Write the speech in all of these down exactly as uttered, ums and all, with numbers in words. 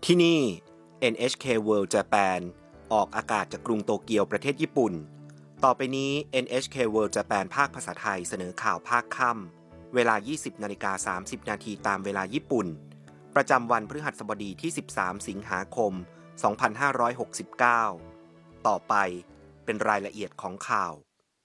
ที่นี่ เอ็น เอช เค World Japan ออกอากาศจากกรุงโตเกียวประเทศญี่ปุ่นต่อไปนี้ เอ็น เอช เค World Japan ภาคภาษาไทยเสนอข่าวภาคค่ำเวลา ยี่สิบนาฬิกาสามสิบนาทีตามเวลาญี่ปุ่นประจำวันพฤหัสบดีที่สิบสามสิงหาคมสองพันห้าร้อยหกสิบเก้าต่อไปเป็นรายละเอียดของข่าว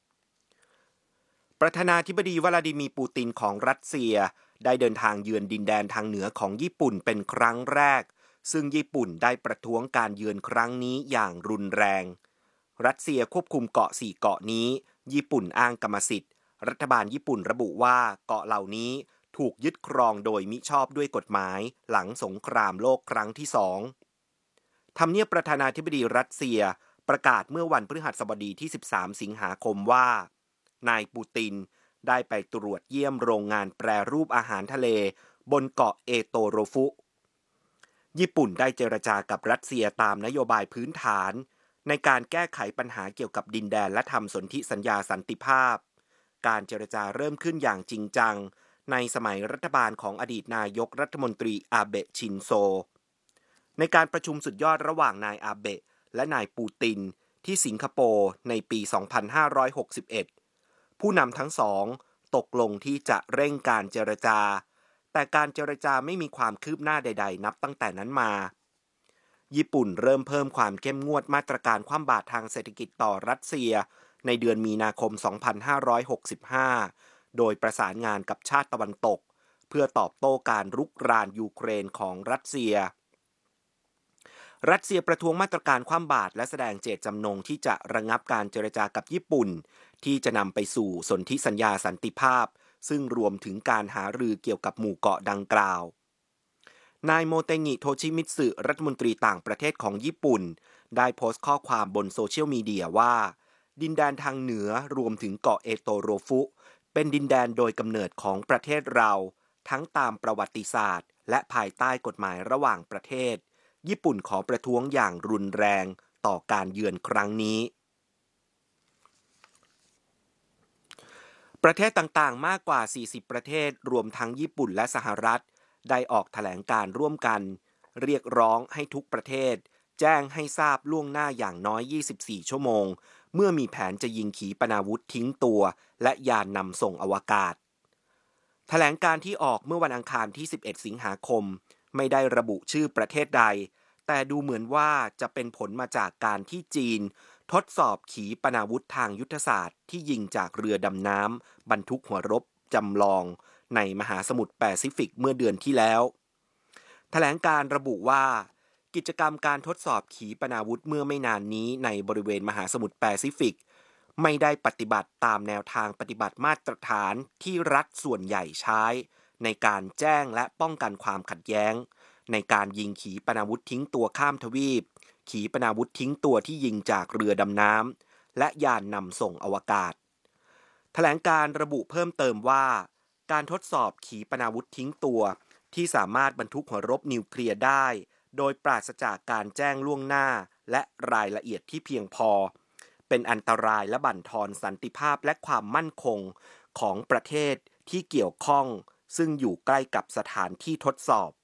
ประธานาธิบดีวลาดิมีร์ปูตินของรัสเซียได้เดินทางเยือนดินแดนทางเหนือของญี่ปุ่นเป็นครั้งแรกซึ่งญี่ปุ่นได้ประท้วงการเยือนครั้งนี้อย่างรุนแรงรัสเซียควบคุมเกาะสี่เกาะนี้ญี่ปุ่นอ้างกรรมสิทธิ์รัฐบาลญี่ปุ่นระบุว่าเกาะเหล่านี้ถูกยึดครองโดยมิชอบด้วยกฎหมายหลังสงครามโลกครั้งที่สองทำเนียบประธานาธิบดีรัสเซียประกาศเมื่อวันพฤหัสบดีที่สิบสามสิงหาคมว่านายปูตินได้ไปตรวจเยี่ยมโรงงานแปรรูปอาหารทะเลบนเกาะเอโตโรฟุญี่ปุ่นได้เจรจากับรัสเซียตามนโยบายพื้นฐานในการแก้ไขปัญหาเกี่ยวกับดินแดนและทำสนธิสัญญาสันติภาพการเจรจาเริ่มขึ้นอย่างจริงจังในสมัยรัฐบาลของอดีตนายกรัฐมนตรีอาเบะชินโซในการประชุมสุดยอดระหว่างนายอาเบะและนายปูตินที่สิงคโปร์ในปีสองพันห้าร้อยหกสิบเอ็ดผู้นำทั้งสองตกลงที่จะเร่งการเจรจาแต่การเจรจาไม่มีความคืบหน้าใดๆนับตั้งแต่นั้นมาญี่ปุ่นเริ่มเพิ่มความเข้มงวดมาตรการคว่ำบาตรทางเศรษฐกิจต่อรัสเซียในเดือนมีนาคมสองพันห้าร้อยหกสิบห้าโดยประสานงานกับชาติตะวันตกเพื่อตอบโต้การรุกรานยูเครนของรัสเซียรัสเซียประท้วงมาตรการคว่ำบาตรและแสดงเจตจำนงที่จะระงับการเจรจากับญี่ปุ่นที่จะนำไปสู่สนธิสัญญาสันติภาพซึ่งรวมถึงการหารือเกี่ยวกับหมู่เกาะดังกล่าวนายโมเตงิโทชิมิตสึรัฐมนตรีต่างประเทศของญี่ปุ่นได้โพสต์ข้อความบนโซเชียลมีเดียว่าดินแดนทางเหนือรวมถึงเกาะเอโตโรฟุเป็นดินแดนโดยกำเนิดของประเทศเราทั้งตามประวัติศาสตร์และภายใต้กฎหมายระหว่างประเทศญี่ปุ่นขอประท้วงอย่างรุนแรงต่อการเยือนครั้งนี้ประเทศต่างๆมากกว่าสี่สิบประเทศรวมทั้งญี่ปุ่นและสหรัฐได้ออกแถลงการร่วมกันเรียกร้องให้ทุกประเทศแจ้งให้ทราบล่วงหน้าอย่างน้อยยี่สิบสี่ชั่วโมงเมื่อมีแผนจะยิงขีปนาวุธทิ้งตัวและยานนำส่งอวกาศแถลงการที่ออกเมื่อวันอังคารที่สิบเอ็ดสิงหาคมไม่ได้ระบุชื่อประเทศใดแต่ดูเหมือนว่าจะเป็นผลมาจากการที่จีนทดสอบขีปนาวุธทางยุทธศาสตร์ที่ยิงจากเรือดำน้ำบรรทุกหัวรบจำลองในมหาสมุทรแปซิฟิกเมื่อเดือนที่แล้วแถลงการระบุว่ากิจกรรมการทดสอบขีปนาวุธเมื่อไม่นานนี้ในบริเวณมหาสมุทรแปซิฟิกไม่ได้ปฏิบัติตามแนวทางปฏิบัติมาตรฐานที่รัฐส่วนใหญ่ใช้ในการแจ้งและป้องกันความขัดแย้งในการยิงขีปนาวุธทิ้งตัวข้ามทวีปขีปนาวุธทิ้งตัวที่ยิงจากเรือดำน้ำและยานนำส่งอวกาศแถลงการระบุเพิ่มเติมว่าการทดสอบขีปนาวุธทิ้งตัวที่สามารถบรรทุกหัวรบนิวเคลียร์ได้โดยปราศจากการแจ้งล่วงหน้าและรายละเอียดที่เพียงพอเป็นอันตรายและบั่นทอนสันติภาพและความมั่นคงของประเทศที่เกี่ยวข้องซึ่งอยู่ใกล้กับสถานที่ทดสอบ